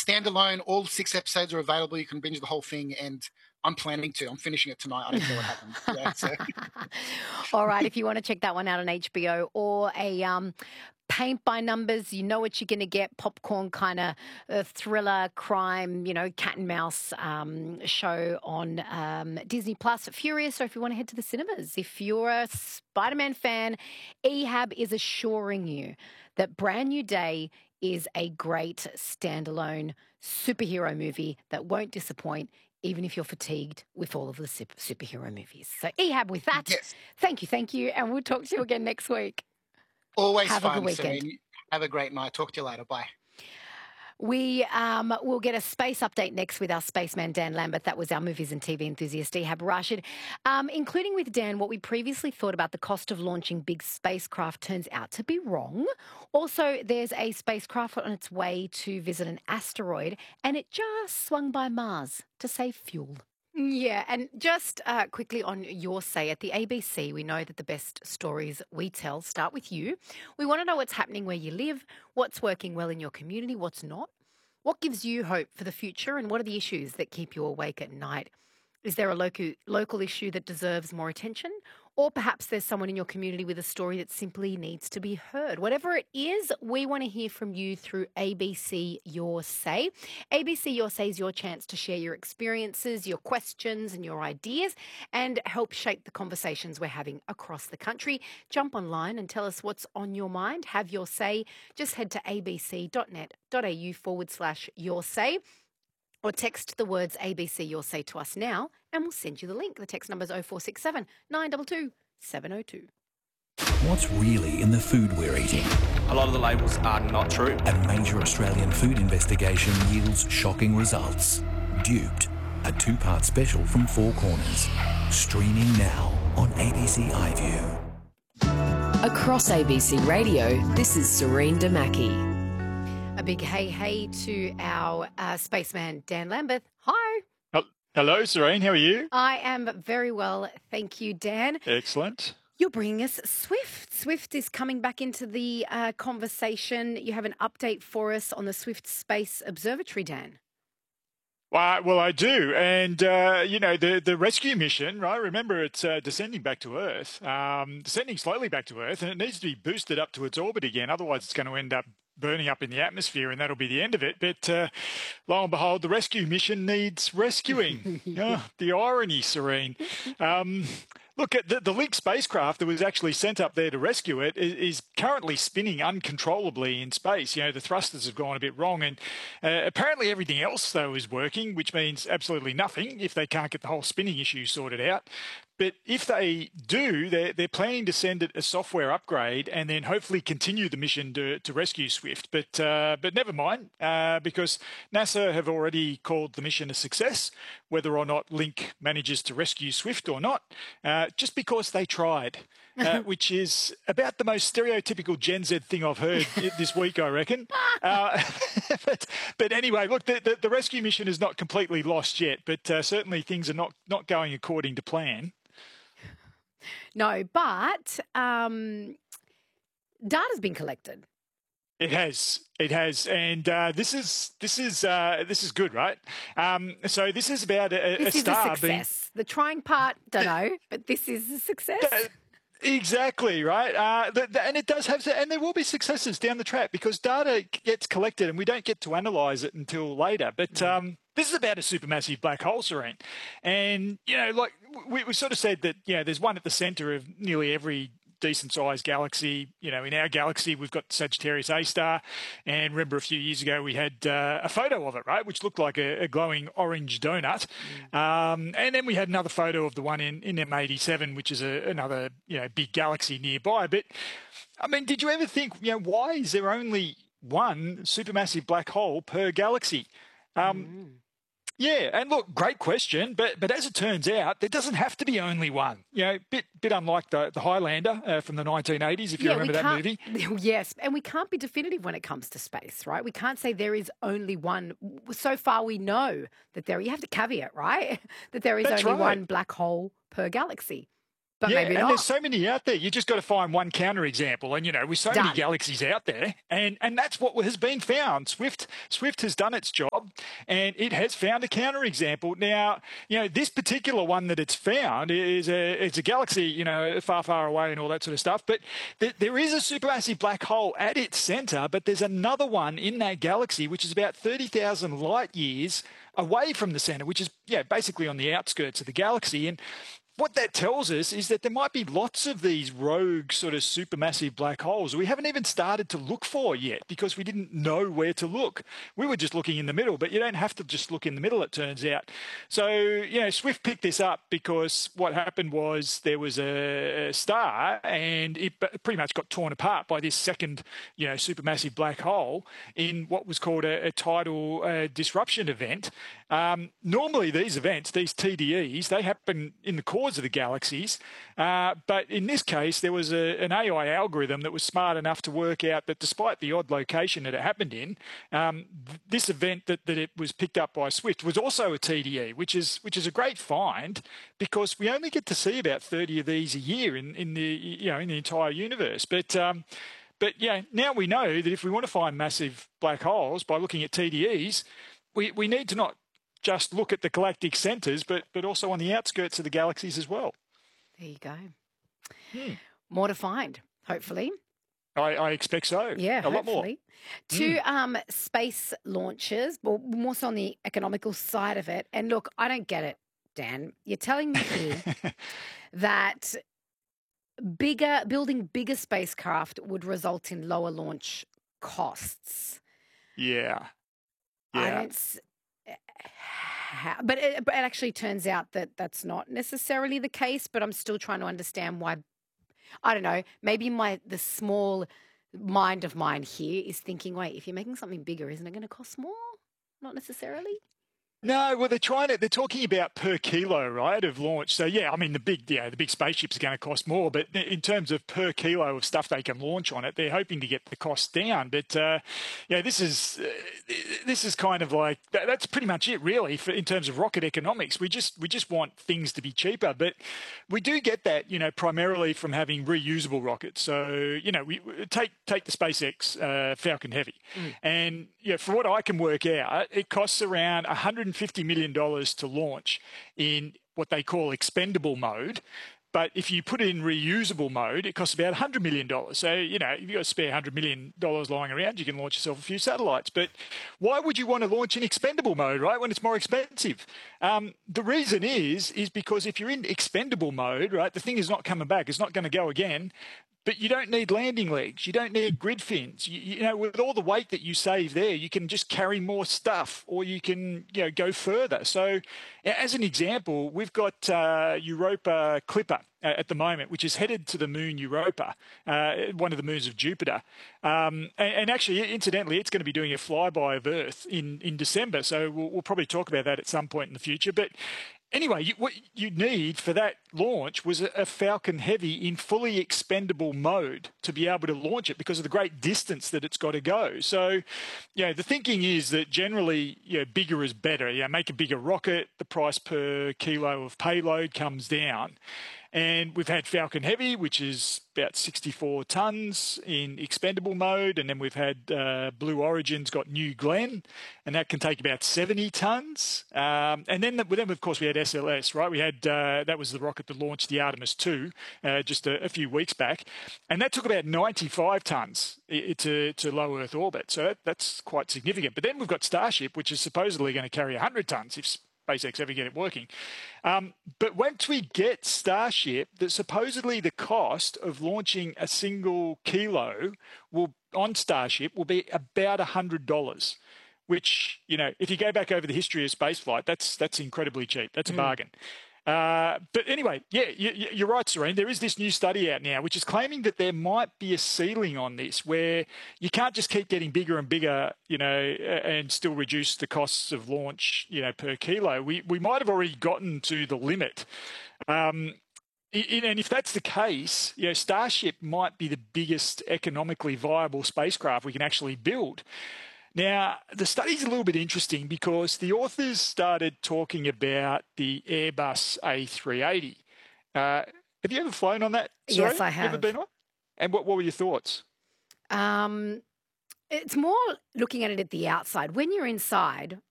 standalone. All 6 episodes are available. You can binge the whole thing, and I'm planning to. I'm finishing it tonight. I don't care what happens. Yeah, so. All right, if you want to check that one out on HBO, or a paint by numbers, you know what you're going to get, popcorn kind of thriller, crime, cat and mouse show on Disney Plus. Furious, or if you want to head to the cinemas. If you're a Spider-Man fan, Ehab is assuring you that Brand New Day is a great standalone superhero movie that won't disappoint, even if you're fatigued with all of the superhero movies. So Ehab, with that, Yes. Thank you, and we'll talk to you again next week. Always Have fun, a good weekend. Serene. Have a great night. Talk to you later. Bye. We will get a space update next with our spaceman, Dan Lambert. That was our movies and TV enthusiast, Ehab Rashid. Including with Dan, what we previously thought about the cost of launching big spacecraft turns out to be wrong. Also, there's a spacecraft on its way to visit an asteroid, and it just swung by Mars to save fuel. Yeah, and just quickly on Your Say, at the ABC, we know that the best stories we tell start with you. We want to know what's happening where you live, what's working well in your community, what's not. What gives you hope for the future, and what are the issues that keep you awake at night? Is there a local issue that deserves more attention? Or perhaps there's someone in your community with a story that simply needs to be heard. Whatever it is, we want to hear from you through ABC Your Say. ABC Your Say is your chance to share your experiences, your questions and your ideas, and help shape the conversations we're having across the country. Jump online and tell us what's on your mind. Have your say. Just head to abc.net.au/your say. Or text the words ABC Your Say to us now, and we'll send you the link. The text number is 0467 922 702. What's really in the food we're eating? A lot of the labels are not true. A major Australian food investigation yields shocking results. Duped, a 2-part special from Four Corners. Streaming now on ABC iView. Across ABC Radio, this is Serene Damaki. A big hey to our spaceman, Dan Lambert. Hi. Hello, Serene. How are you? I am very well, thank you, Dan. Excellent. You're bringing us Swift. Swift is coming back into the conversation. You have an update for us on the Swift Space Observatory, Dan. Well, I do. And, the rescue mission, right? Remember, it's descending back to Earth, descending slowly back to Earth, and it needs to be boosted up to its orbit again. Otherwise, it's going to end up burning up in the atmosphere, and that'll be the end of it. But lo and behold, the rescue mission needs rescuing. The irony, Serene. Look, at the Link spacecraft that was actually sent up there to rescue it is currently spinning uncontrollably in space. The thrusters have gone a bit wrong, and apparently everything else, though, is working, which means absolutely nothing if they can't get the whole spinning issue sorted out. But if they do, they're planning to send it a software upgrade and then hopefully continue the mission to rescue Swift. But never mind, because NASA have already called the mission a success, whether or not Link manages to rescue Swift or not, just because they tried. Which is about the most stereotypical Gen Z thing I've heard this week, I reckon. But anyway, look, the rescue mission is not completely lost yet, but certainly things are not going according to plan. No, but data's been collected. It has, and this is good, right? So this is about a star a success. The trying part, don't know, but this is a success. Exactly, right? And it does have, and there will be successes down the track because data gets collected and we don't get to analyse it until later. But this is about a supermassive black hole, Serene. And, like we sort of said that, there's one at the centre of nearly every decent-sized galaxy. In our galaxy, we've got Sagittarius A star, and remember a few years ago we had a photo of it, right, which looked like a glowing orange donut. And then we had another photo of the one in M87, which is another big galaxy nearby. But I mean, did you ever think, why is there only one supermassive black hole per galaxy? Yeah, and look, great question, but as it turns out, there doesn't have to be only one. Bit unlike the Highlander from the 1980s, if you remember that movie. Yes, and we can't be definitive when it comes to space, right? We can't say there is only one. So far, we know that you have to caveat, right? That there is only one black hole per galaxy. But maybe not. There's so many out there. You just got to find one counterexample. And, with so many galaxies out there, and that's what has been found. Swift has done its job. and it has found a counterexample. Now, this particular one that it's found it's a galaxy, far, far away and all that sort of stuff. But there is a supermassive black hole at its center, but there's another one in that galaxy which is about 30,000 light years away from the center, which is basically on the outskirts of the galaxy. And what that tells us is that there might be lots of these rogue sort of supermassive black holes we haven't even started to look for yet because we didn't know where to look. We were just looking in the middle, but you don't have to just look in the middle, it turns out. So, Swift picked this up because what happened was there was a star and it pretty much got torn apart by this second, supermassive black hole in what was called a tidal disruption event. Normally these events, these TDEs, they happen in the core of the galaxies, but in this case there was an AI algorithm that was smart enough to work out that despite the odd location that it happened in, this event that it was picked up by Swift was also a TDE, which is a great find because we only get to see about 30 of these a year in the entire universe. But now we know that if we want to find massive black holes by looking at TDEs, we need to not just look at the galactic centres, but also on the outskirts of the galaxies as well. There you go. More to find, hopefully. I expect so. Yeah, a lot more. Two space launches, well, more so on the economical side of it. And look, I don't get it, Dan. You're telling me here that building bigger spacecraft would result in lower launch costs. Yeah. I don't. But it actually turns out that that's not necessarily the case, but I'm still trying to understand why. I don't know, maybe the small mind of mine here is thinking, wait, if you're making something bigger, isn't it going to cost more? Not necessarily. No, well, they're talking about per kilo, right, of launch. So, yeah, I mean, the big spaceships are going to cost more, but in terms of per kilo of stuff they can launch on it, they're hoping to get the cost down. But, this is kind of like, that's pretty much it, really, in terms of rocket economics. We just want things to be cheaper, but we do get that, primarily from having reusable rockets. So, we take the SpaceX Falcon Heavy. And, for what I can work out, it costs around $150 million to launch in what they call expendable mode. But if you put it in reusable mode, it costs about $100 million. So, if you've got a spare $100 million lying around, you can launch yourself a few satellites. But why would you want to launch in expendable mode, right, when it's more expensive? The reason is because if you're in expendable mode, right, the thing is not coming back. It's not going to go again. But you don't need landing legs. You don't need grid fins. With all the weight that you save there, you can just carry more stuff, or you can, go further. So, as an example, we've got Europa Clipper at the moment, which is headed to the moon Europa, one of the moons of Jupiter. And actually, incidentally, it's going to be doing a flyby of Earth in December. So we'll probably talk about that at some point in the future. But anyway, what you need for that launch was a Falcon Heavy in fully expendable mode to be able to launch it because of the great distance that it's got to go. So, the thinking is that generally, bigger is better. Make a bigger rocket, the price per kilo of payload comes down. And we've had Falcon Heavy, which is about 64 tons in expendable mode. And then we've had Blue Origin's got New Glenn, and that can take about 70 tons. And then, of course, we had SLS, right? We had that was the rocket that launched the Artemis 2 just a few weeks back. And that took about 95 tons to low Earth orbit. So that's quite significant. But then we've got Starship, which is supposedly going to carry 100 tons if SpaceX ever get it working. But once we get Starship, supposedly the cost of launching a single kilo on Starship will be about $100, which, if you go back over the history of spaceflight, that's incredibly cheap. That's a bargain. But anyway, you're right, Serene. There is this new study out now which is claiming that there might be a ceiling on this where you can't just keep getting bigger and bigger, and still reduce the costs of launch, per kilo. We might have already gotten to the limit. And if that's the case, Starship might be the biggest economically viable spacecraft we can actually build. Now, the study's a little bit interesting because the authors started talking about the Airbus A380. Have you ever flown on that? Yes, I have. Ever been on? And what were your thoughts? It's more looking at it at the outside. When you're inside,